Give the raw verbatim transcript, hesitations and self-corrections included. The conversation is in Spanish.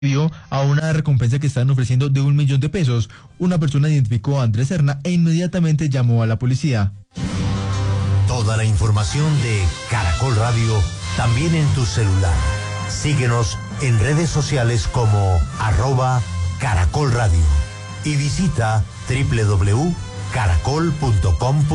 Dio a una recompensa que estaban ofreciendo de un millón de pesos. Una persona identificó a Andrés Serna e inmediatamente llamó a la policía. Toda la información de Caracol Radio también en tu celular. Síguenos en redes sociales como arroba Caracol Radio y visita doble u doble u doble u punto caracol punto com.